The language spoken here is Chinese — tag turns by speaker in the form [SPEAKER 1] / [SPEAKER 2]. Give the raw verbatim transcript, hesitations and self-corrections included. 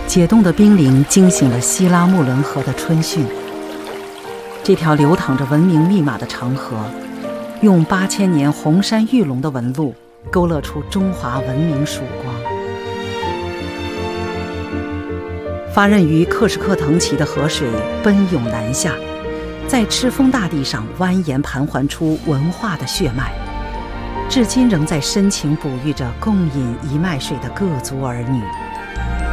[SPEAKER 1] 解冻的冰凌惊醒了希拉穆伦河的春汛。这条流淌着文明密码的长河，用八千年红山玉龙的纹路勾勒出中华文明曙光。发轫于克什克腾旗的河水奔涌南下，在赤峰大地上蜿蜒盘桓出文化的血脉，至今仍在深情哺育着共饮一脉水的各族儿女。